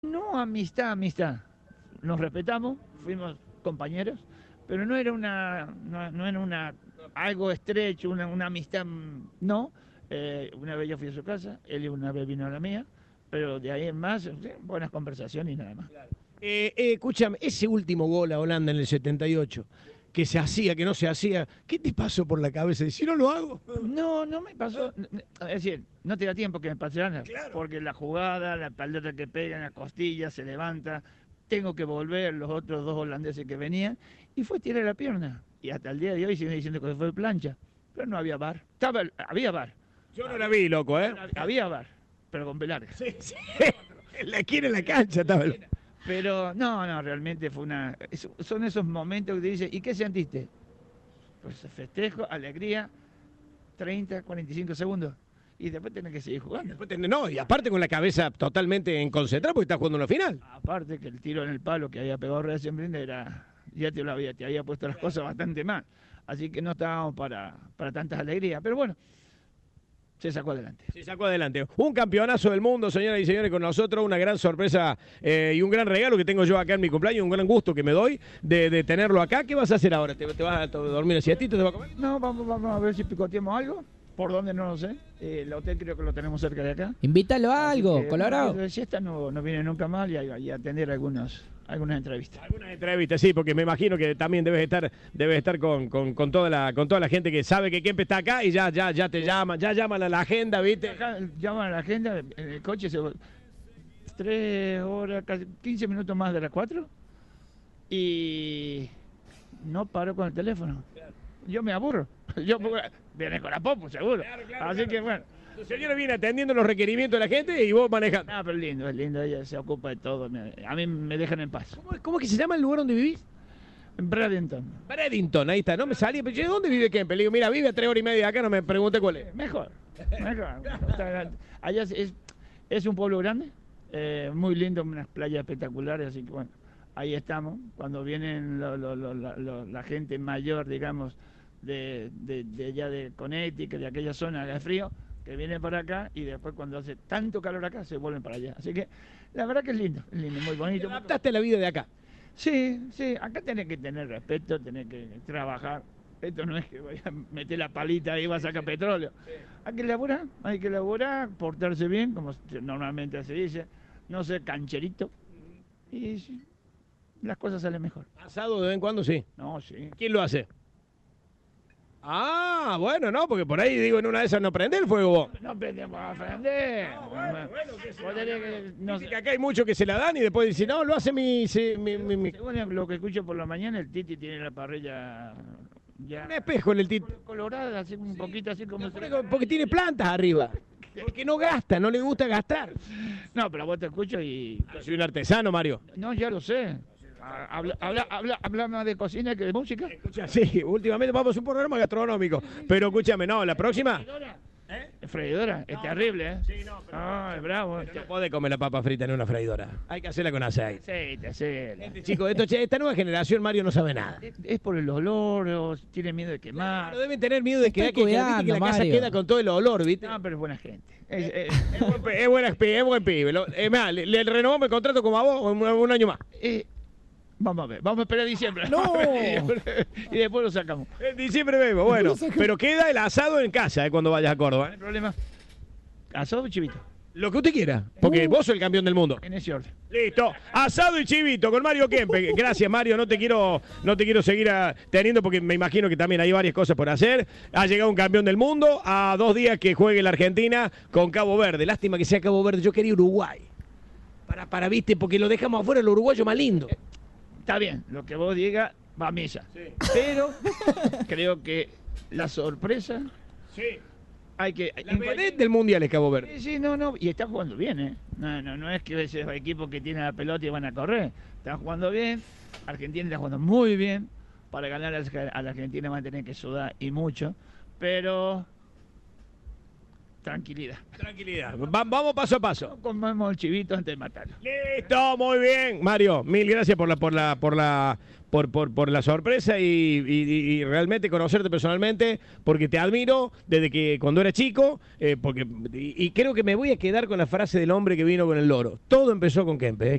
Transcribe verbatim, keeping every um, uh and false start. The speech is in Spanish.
No amistad, amistad. Nos respetamos, fuimos compañeros, pero no era una, no, no era una algo estrecho, una, una amistad, mm, no. Eh, una vez yo fui a su casa, él una vez vino a la mía, pero de ahí en más, sí, buenas conversaciones y nada más. Eh, eh, escúchame, ese último gol a Holanda en el setenta y ocho, que se hacía, que no se hacía, ¿qué te pasó por la cabeza? Si no lo hago. No, no me pasó. Es decir, no te da tiempo que me pase nada. Claro. Porque la jugada, la pelota que pega en la costilla, se levanta. Tengo que volver los otros dos holandeses que venían. Y fue tirar la pierna. Y hasta el día de hoy siguen diciendo que fue plancha. Pero no había bar. Estaba, había bar. Yo no la vi, loco, ¿eh? Había bar. Pero con Velarde. Sí, sí. En la esquina en la cancha estaba. el- Pero no, no, realmente fue una. es- Son esos momentos que te dicen, ¿y qué sentiste? Pues festejo, alegría, treinta, cuarenta y cinco segundos. Y después tenés que seguir jugando. Después tenés- No, y aparte con la cabeza totalmente en concentrada porque estás jugando una final. Aparte que el tiro en el palo que había pegado recién Brinde era, ya te lo había, te había puesto las cosas bastante mal. Así que no estábamos para, para tantas alegrías. Pero bueno, se sacó adelante. Se sacó adelante. Un campeonazo del mundo, señoras y señores, con nosotros. Una gran sorpresa eh, y un gran regalo que tengo yo acá en mi cumpleaños. Un gran gusto que me doy de, de tenerlo acá. ¿Qué vas a hacer ahora? ¿Te, te vas a to- dormir a siestito? ¿Te vas a comer? No, vamos, vamos a ver si picoteamos algo. ¿Por dónde? No lo sé. Eh, el hotel creo que lo tenemos cerca de acá. Invítalo a Así algo, que, Colorado. De siesta no, no viene nunca mal y a, y a atender algunos, algunas entrevistas. Algunas entrevistas, sí, porque me imagino que también debes estar, debes estar con, con, con toda la, con toda la gente que sabe que Kempe está acá y ya, ya, ya te llaman, ya llaman a la agenda, ¿viste? Acá llaman a la agenda, en el coche se tres horas, casi quince minutos más de las cuatro y no paro con el teléfono. Yo me aburro. Yo viene con la popo, seguro. Claro, claro, Así claro. que bueno. Tu señora viene atendiendo los requerimientos de la gente y vos manejando. Ah, pero es lindo, es lindo, ella se ocupa de todo. me- A mí me dejan en paz. ¿Cómo, es- cómo es que se llama el lugar donde vivís? En Bradenton. Bradenton, ahí está, no me salía. Pero, che, ¿dónde vive Kempe? Le digo, mira, vive a tres horas y media de acá, no me pregunte cuál es. Mejor, mejor. Está- Allá es, es, es un pueblo grande, eh, muy lindo, unas playas espectaculares, así que bueno, ahí estamos. Cuando vienen lo- lo- lo- la, lo- la gente mayor, digamos, de, de, de allá de Connecticut, de aquella zona de frío, que vienen para acá y después cuando hace tanto calor acá se vuelven para allá. Así que la verdad que es lindo, es lindo, muy Te bonito. adaptaste a la vida de acá. Sí, sí, acá tenés que tener respeto, tenés que trabajar. Esto no es que vaya a meter la palita y va a sacar petróleo. Hay que laburar, hay que laburar, portarse bien, como se- normalmente se dice, no ser cancherito. Y sí, las cosas salen mejor. Asado de vez en cuando, sí. No, sí. ¿Quién lo hace? Ah, bueno, no, porque por ahí digo, en una de esas no prende el fuego vos. No aprendemos a aprender. Vos tenés que- no Dice sé. que acá hay muchos que se la dan y después dicen, no, lo hace mi... se- mi, mi- mi- Según lo que escucho por la mañana, el Titi tiene la parrilla ya Un espejo en el tit. colorada, así un poquito así como... se- Porque tiene plantas arriba. Porque no gasta, no le gusta gastar. No, pero vos te escucho y... Soy un artesano, Mario. No, ya lo sé. Ah, Habla, habla, habla, habla más de cocina que de música. Escucha, sí, últimamente vamos a un programa gastronómico. Pero escúchame, no, la próxima... Freidora, es terrible, ¿eh? Sí, no, pero... Ah, es bravo. No podés comer la papa frita en una freidora. Hay que hacerla con aceite. Aceite, aceite. Este chico, esto, che, esta nueva generación, Mario, no sabe nada. Es, es por el olor, o tiene miedo de quemar. Claro, deben tener miedo de que, Está que, que- viste que la cuidando, casa Mario. queda con todo el olor, ¿viste? No, pero es buena gente. Es- es- Es buen, pe- es buena- es buen pibe. Lo- Es más, le, le renovamos el contrato como a vos un, un año más. eh, vamos a ver, vamos a esperar diciembre. No. Y después lo sacamos. En diciembre vemos, bueno. Pero queda el asado en casa eh, cuando vayas a Córdoba. No hay eh. problema. Asado y chivito. Lo que usted quiera, porque vos sos el campeón del mundo. En ese orden. Listo, asado y chivito con Mario Kempe. Gracias, Mario, no te quiero, no te quiero seguir a- teniendo porque me imagino que también hay varias cosas por hacer. Ha llegado un campeón del mundo a dos días que juegue la Argentina con Cabo Verde. Lástima que sea Cabo Verde, yo quería Uruguay. Para, para, viste, porque lo dejamos afuera el uruguayo más lindo. Está bien, lo que vos digas va a misa. Pero creo que la sorpresa Sí. hay que... La vedette del mundial es Cabo Verde. Sí, sí, no, no, y está jugando bien, ¿eh? No, no, no es que ese equipo que tiene la pelota y van a correr. Están jugando bien, Argentina está jugando muy bien. Para ganar a la Argentina van a tener que sudar y mucho. Pero tranquilidad. Tranquilidad. Va- vamos paso a paso. Comemos el chivito antes de matarlo. Listo, muy bien. Mario, mil gracias por la, por la, por la, por, por, por la sorpresa y, y- y realmente conocerte personalmente, porque te admiro desde que cuando era chico, eh, porque y, y creo que me voy a quedar con la frase del hombre que vino con el loro. Todo empezó con Kempes. ¿eh?